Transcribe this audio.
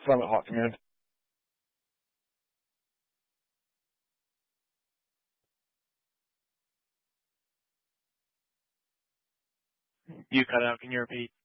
Summit Hawk Command. You cut out. Can you repeat?